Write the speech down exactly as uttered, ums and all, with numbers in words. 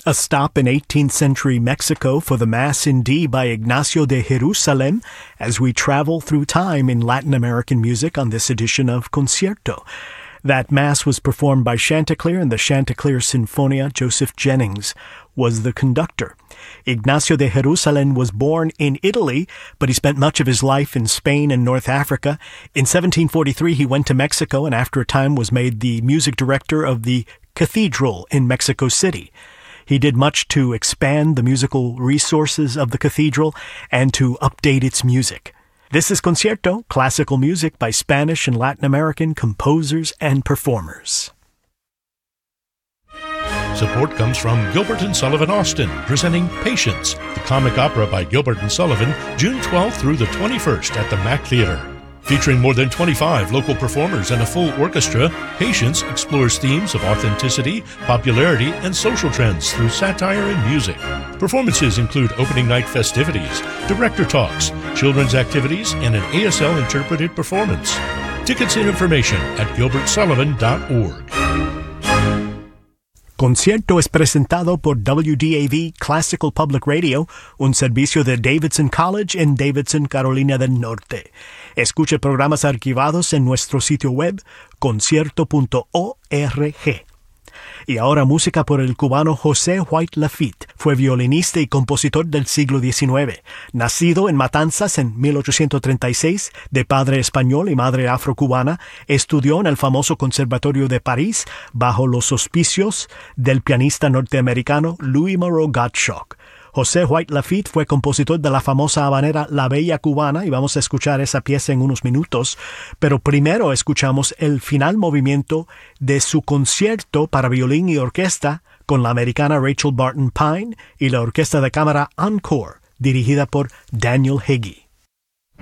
A stop in eighteenth century Mexico for the Mass in D by Ignacio de Jerusalem as we travel through time in Latin American music on this edition of Concierto. That Mass was performed by Chanticleer and the Chanticleer Sinfonia. Joseph Jennings was the conductor. Ignacio de Jerusalem was born in Italy, but he spent much of his life in Spain and North Africa. In seventeen forty-three, he went to Mexico and after a time was made the music director of the cathedral in Mexico City. He did much to expand the musical resources of the cathedral and to update its music. This is Concierto, classical music by Spanish and Latin American composers and performers. Support comes from Gilbert and Sullivan Austin, presenting Patience, the comic opera by Gilbert and Sullivan, June twelfth through the twenty-first at the Mac Theater. Featuring more than twenty-five local performers and a full orchestra, Patience explores themes of authenticity, popularity, and social trends through satire and music. Performances include opening night festivities, director talks, children's activities, and an A S L interpreted performance. Tickets and information at gilbert sullivan dot org. Concierto es presentado por W D A V Classical Public Radio, un servicio de Davidson College en Davidson, Carolina del Norte. Escuche programas archivados en nuestro sitio web concierto punto org. Y ahora música por el cubano José White Lafitte. Fue violinista y compositor del siglo diecinueve. Nacido en Matanzas en mil ochocientos treinta y seis, de padre español y madre afrocubana, estudió en el famoso Conservatorio de París bajo los auspicios del pianista norteamericano Louis Moreau Gottschalk. José White Lafitte fue compositor de la famosa habanera La Bella Cubana y vamos a escuchar esa pieza en unos minutos, pero primero escuchamos el final movimiento de su concierto para violín y orquesta con la americana Rachel Barton Pine y la orquesta de cámara Encore, dirigida por Daniel Heggie.